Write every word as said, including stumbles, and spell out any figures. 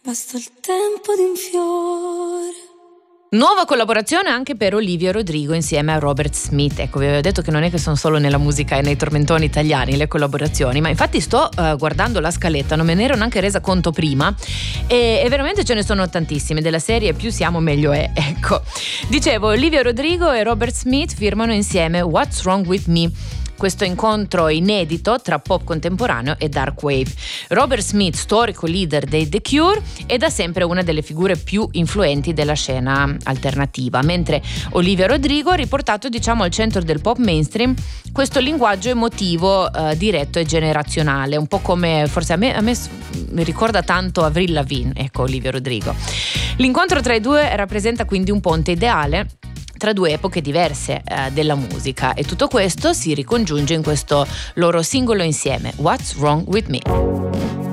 basta il tempo di un fiore. Nuova collaborazione anche per Olivia Rodrigo insieme a Robert Smith. Ecco, vi avevo detto che non è che sono solo nella musica e nei tormentoni italiani le collaborazioni, ma infatti sto uh, guardando la scaletta, non me ne ero neanche resa conto prima, e, e veramente ce ne sono tantissime, della serie più siamo meglio è. Ecco, dicevo, Olivia Rodrigo e Robert Smith firmano insieme What's Wrong With Me. Questo incontro inedito tra pop contemporaneo e dark wave. Robert Smith, storico leader dei The Cure, è da sempre una delle figure più influenti della scena alternativa, mentre Olivia Rodrigo ha riportato, diciamo, al centro del pop mainstream questo linguaggio emotivo, eh, diretto e generazionale, un po' come forse a me, a me mi ricorda tanto Avril Lavigne, ecco, Olivia Rodrigo. L'incontro tra i due rappresenta quindi un ponte ideale tra due epoche diverse eh, della musica, e tutto questo si ricongiunge in questo loro singolo insieme, What's Wrong With Me.